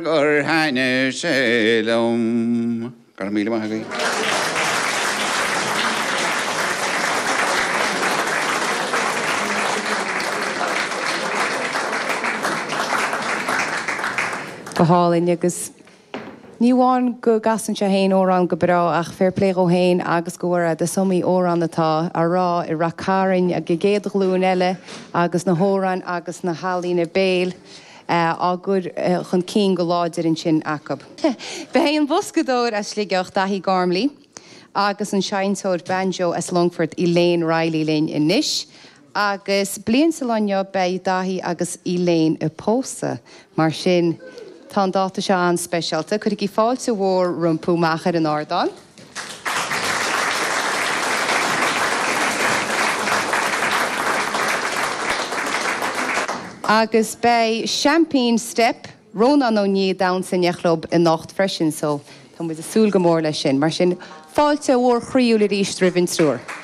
Or Hannah Shalom. Carmela Mahagay. Gohalin agus níháin go gasan se héin órán go bra ach fair play ó héin agus gohar de somí órán atá a rá I racarin a gegéad glún eile agus na hóran agus na halína béil á gur chun cín go láidir in sin acab. Be an boscadóir a slígeocht dahí garmlí agus an seintóir banjo as Longford Elaine Riley Lane in nish agus blian sa lanne bei dahí agus Elaine I pósa mar sin tá dáta se an speisialta, chuir í fáilte mhór rumpú machar in Ardán. Agus bei champagne step, Rónan ó ní down san club in nacht freisin, so tá mu a súl go mór lei sin, mar sin fáilte mhór chríú le ríist ribhin trúr.